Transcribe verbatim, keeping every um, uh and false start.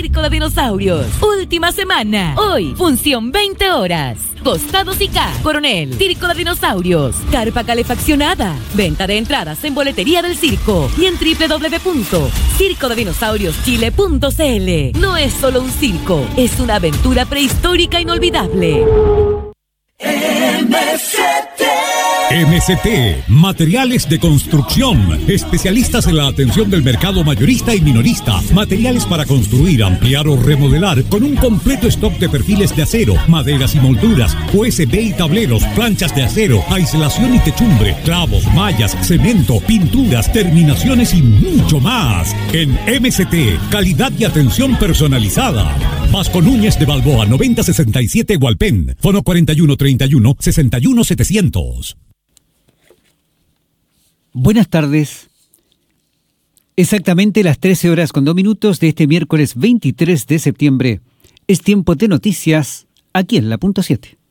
Circo de Dinosaurios. Última semana. Hoy, función veinte horas. Costados y K. Coronel. Circo de Dinosaurios. Carpa calefaccionada. Venta de entradas en boletería del circo y en doble u doble u doble u punto circo de dinosaurios chile punto c l. No es solo un circo, es una aventura prehistórica inolvidable. M C T M C T, materiales de construcción, especialistas en la atención del mercado mayorista y minorista, materiales para construir, ampliar o remodelar, con un completo stock de perfiles de acero, maderas y molduras, U S B y tableros, planchas de acero, aislación y techumbre, clavos, mallas, cemento, pinturas, terminaciones y mucho más. En M C T, calidad y atención personalizada. Vasco Núñez de Balboa, noventa sesenta y siete Hualpén, fono cuarenta y uno treinta y uno sesenta y uno setecientos. Buenas tardes. Exactamente las trece horas con dos minutos de este miércoles veintitrés de septiembre. Es tiempo de noticias aquí en la punto siete.